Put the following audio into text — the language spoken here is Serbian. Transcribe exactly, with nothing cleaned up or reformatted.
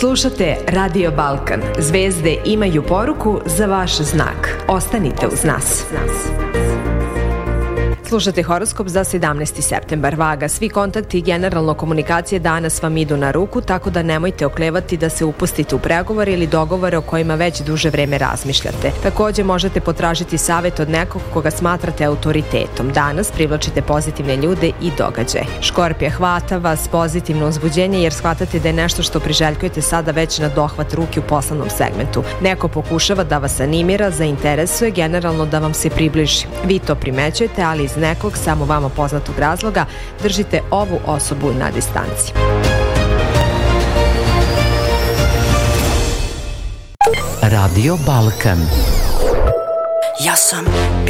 Slušate Radio Balkan. Zvezde imaju poruku za vaš znak. Ostanite uz nas. Slušate horoskop za sedamnaesti septembar. Vaga, svi kontakti i generalno komunikacije danas vam idu na ruku, tako da nemojte oklevati da se upustite u pregovore ili dogovore o kojima već duže vreme razmišljate. Takođe možete potražiti savjet od nekog koga smatrate autoritetom. Danas privlačite pozitivne ljude i događaje. Škorpije, hvata vas pozitivno uzbuđenje jer shvatate da je nešto što priželjkujete sada već na dohvat ruke u poslovnom segmentu. Neko pokušava da vas animira, zainteresuje, generalno da vam se približi. Vi to primećujete, ali iz nekog samo vama poznatog razloga držite ovu osobu na distanci. Radio Balkan. Ja sam